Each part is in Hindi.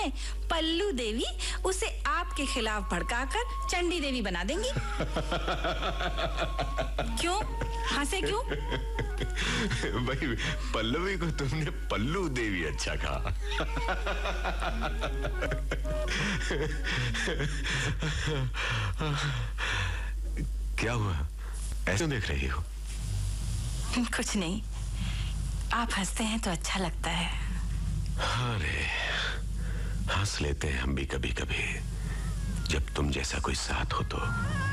हैं पल्लू देवी उसे आपके खिलाफ भड़काकर चंडी देवी बना देंगी। क्यों हंसे क्यों? भाई पल्लवी को तुमने पल्लू देवी अच्छा कहा। क्या हुआ, ऐसे देख रही हो? कुछ नहीं, आप हंसते हैं तो अच्छा लगता है। अरे हंस लेते हैं हम भी कभी कभी, जब तुम जैसा कोई साथ हो तो।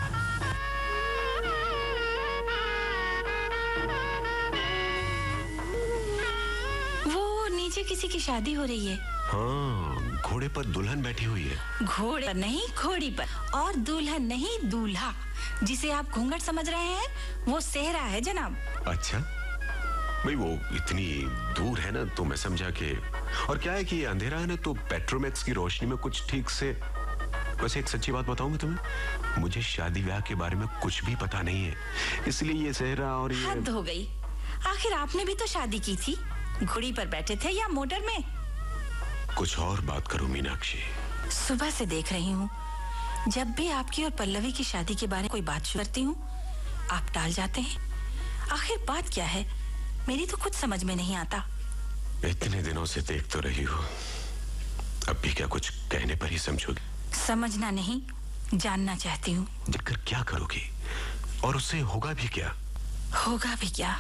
वो नीचे किसी की शादी हो रही है। हाँ, घोड़े पर दुल्हन बैठी हुई है। घोड़े पर नहीं, घोड़ी पर। और दुल्हन नहीं, दूल्हा। जिसे आप घूंघट समझ रहे हैं वो सेहरा है जनाब। अच्छा भाई, वो इतनी दूर है ना तो मैं समझा कि, और क्या है कि ये अंधेरा है ना तो पेट्रोमैक्स की रोशनी में कुछ ठीक से। वैसे एक सच्ची बात बताऊं मैं तुम्हें, मुझे शादी ब्याह के बारे में कुछ भी पता नहीं है, इसलिए ये सेहरा और ये। हद हो गई, आखिर आपने भी तो शादी की थी। घोड़ी पर बैठे थे या मोटर में? कुछ और बात करो मीनाक्षी। सुबह से देख रही हूँ, जब भी आपकी और पल्लवी की शादी के बारे में कोई बात शुरू करती हूँ आप टाल जाते हैं। आखिर बात क्या है, मेरी तो कुछ समझ में नहीं आता। इतने दिनों से देख तो रही हो, अब भी क्या कुछ कहने पर ही समझोगी? समझना नहीं, जानना चाहती हूँ। देखकर क्या करोगी, और उससे होगा भी क्या? होगा भी क्या?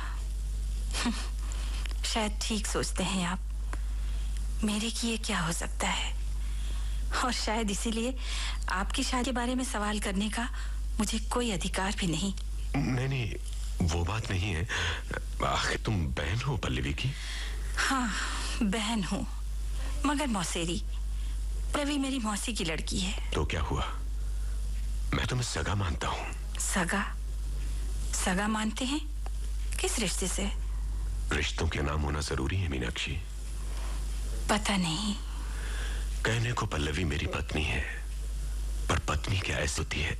शायद ठीक सोचते हैं आप। मेरे किए क्या हो सकता है, और शायद इसीलिए आपकी शादी के बारे में सवाल करने का मुझे कोई अधिकार भी नहीं। नहीं, वो बात नहीं है। आखिर तुम बहन हो पल्लवी की? हाँ, बहन हूँ, मगर मौसेरी। पल्लवी मेरी मौसी की लड़की है। तो क्या हुआ, मैं तुम्हें सगा मानता हूँ। सगा? सगा मानते हैं? किस रिश्ते से? रिश्तों के नाम होना जरूरी है मीनाक्षी। पता नहीं। कहने को पल्लवी मेरी पत्नी है, पर पत्नी क्या ऐसी होती है?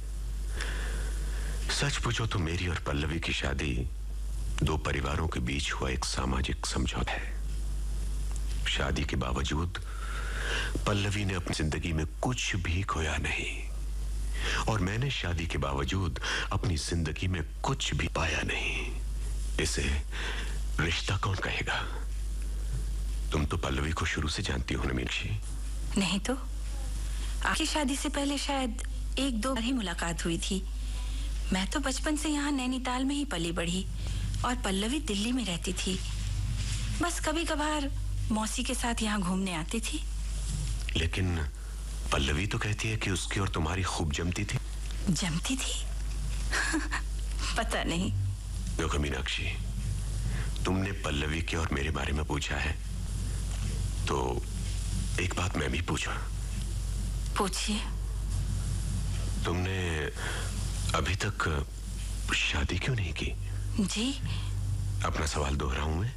सच पूछो तो मेरी और पल्लवी की शादी दो परिवारों के बीच हुआ एक सामाजिक समझौता है। शादी के बावजूद पल्लवी ने अपनी जिंदगी में कुछ भी खोया नहीं, और मैंने शादी के बावजूद अपनी जिंदगी में कुछ भी पाया नहीं। इसे रिश्ता कौन कहेगा? तुम तो पल्लवी को शुरू से जानती हो ना मीनाक्षी? नहीं तो, आपकी शादी से पहले शायद एक दो बार ही मुलाकात हुई थी। मैं तो बचपन से यहाँ नैनीताल में ही पली बढ़ी, और पल्लवी दिल्ली में रहती थी। बस कभी कभार मौसी के साथ यहाँ घूमने आती थी। लेकिन पल्लवी तो कहती है कि उसकी और तुम्हारी खूब जमती थी। जमती थी? पता नहीं। देखो मीनाक्षी, तुमने पल्लवी के और मेरे बारे में पूछा है, तो एक बात मैं भी पूछा। पूछिए। तुमने अभी तक शादी क्यों नहीं की? जी? अपना सवाल दोहराऊं मैं?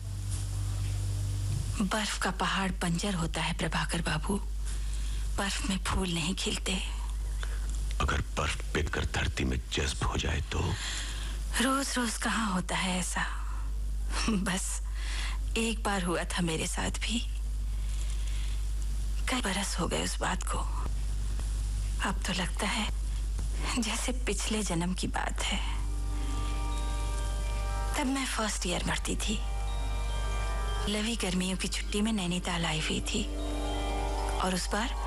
बर्फ का पहाड़ बंजर होता है प्रभाकर बाबू, बर्फ में फूल नहीं खिलते। अगर बर्फ पिघलकर धरती में जज्ब हो जाए तो? रोज रोज कहाँ होता है ऐसा। बस एक बार हुआ था मेरे साथ भी। कई बरस हो गए उस बात को। अब तो लगता है जैसे पिछले जन्म की बात है। तब मैं फर्स्ट ईयर पढ़ती थी। लवी गर्मियों की छुट्टी में नैनीताल आई हुई थी, और उस बार